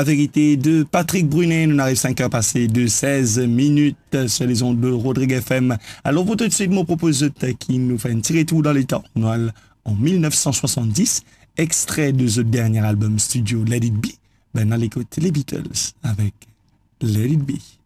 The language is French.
La vérité de Patrick Brunet, nous arrivons 5 heures passées de 16 minutes sur les ondes de Rodrigue FM. Alors pour tout de suite, mon proposeur qui nous fait un petit retour dans les temps en 1970, extrait de ce dernier album studio Let It Be, ben on écoute les Beatles avec Let It Be.